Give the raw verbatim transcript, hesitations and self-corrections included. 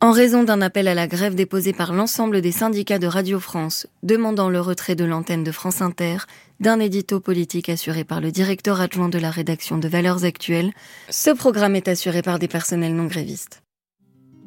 En raison d'un appel à la grève déposé par l'ensemble des syndicats de Radio France, demandant le retrait de l'antenne de France Inter, d'un édito politique assuré par le directeur adjoint de la rédaction de Valeurs Actuelles, ce programme est assuré par des personnels non grévistes.